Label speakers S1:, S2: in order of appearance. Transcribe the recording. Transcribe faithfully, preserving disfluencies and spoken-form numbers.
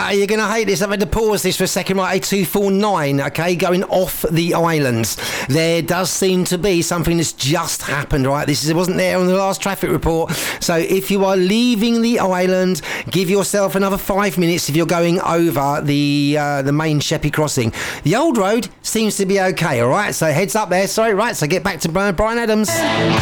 S1: Okay, you're going to hate this. I've had to pause this for a second. Right, A two four nine, okay, going off the islands. There does seem to be something that's just happened, right? This is, it wasn't there on the last traffic report. So if you are leaving the island, give yourself another five minutes if you're going over the uh, the main Sheppey crossing. The old road seems to be okay, all right? So heads up there. Sorry, right, so get back to Brian Adams.